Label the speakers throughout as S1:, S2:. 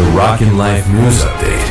S1: The Rockin' Life News Update.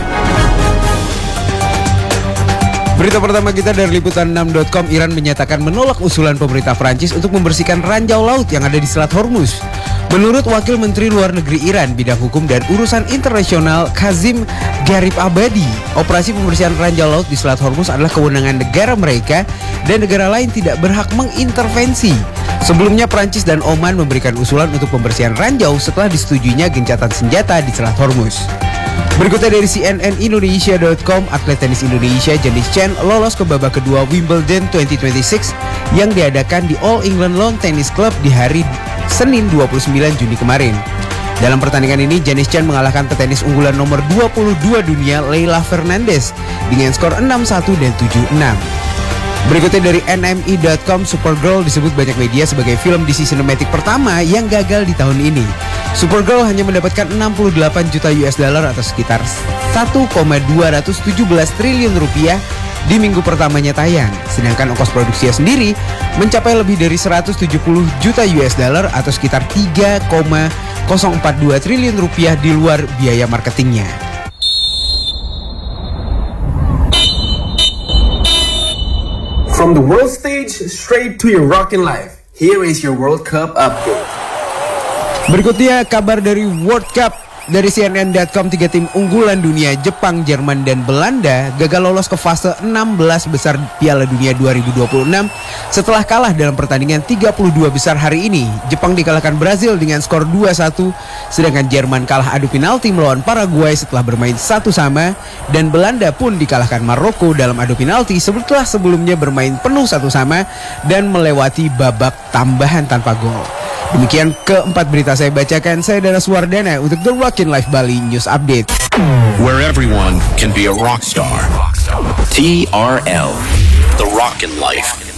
S2: Berita pertama kita dari liputan6.com. Iran menyatakan menolak usulan pemerintah Prancis untuk membersihkan ranjau laut yang ada di Selat Hormuz. Menurut Wakil Menteri Luar Negeri Iran bidang hukum dan urusan internasional Kazim Garibabadi, operasi pembersihan ranjau laut di Selat Hormuz adalah kewenangan negara mereka dan negara lain tidak berhak mengintervensi. Sebelumnya Prancis dan Oman memberikan usulan untuk pembersihan ranjau setelah disetujuinya gencatan senjata di Selat Hormuz. Berikutnya dari cnnindonesia.com, atlet tenis Indonesia Janice Chen lolos ke babak kedua Wimbledon 2026 yang diadakan di All England Lawn Tennis Club di hari Senin 29 Juni kemarin. Dalam pertandingan ini, Janice Chen mengalahkan petenis unggulan nomor 22 dunia Leylah Fernandez dengan skor 6-1 dan 7-6. Berikutnya dari NME.com, Supergirl disebut banyak media sebagai film DC Cinematic pertama yang gagal di tahun ini. Supergirl hanya mendapatkan 68 juta US dollar atau sekitar 1,217 triliun rupiah di minggu pertamanya tayang. Sedangkan ongkos produksinya sendiri mencapai lebih dari 170 juta US dollar atau sekitar 3,042 triliun rupiah di luar biaya marketingnya.
S3: From the world stage straight to your rockin' life, here is your World Cup update.
S2: Berikutnya kabar dari World Cup. Dari CNN.com, 3 tim unggulan dunia Jepang, Jerman, dan Belanda gagal lolos ke fase 16 besar Piala Dunia 2026 setelah kalah dalam pertandingan 32 besar hari ini. Jepang dikalahkan Brazil dengan skor 2-1, sedangkan Jerman kalah adu penalti melawan Paraguay setelah bermain 1-1, dan Belanda pun dikalahkan Maroko dalam adu penalti setelah sebelumnya bermain penuh 1-1 dan melewati babak tambahan tanpa gol. Demikian keempat berita saya bacakan. Saya Dana Suwardana untuk The Rockin' Life Bali News Update.
S4: Where everyone can be a rock star. TRL, The Rockin' Life.